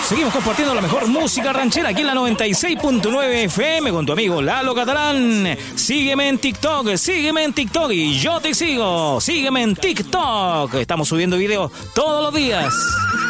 Seguimos compartiendo la mejor música ranchera aquí en la 96.9 FM con tu amigo Lalo Catalán. Sígueme en TikTok y yo te sigo. Sígueme en TikTok. Estamos subiendo videos todos los días.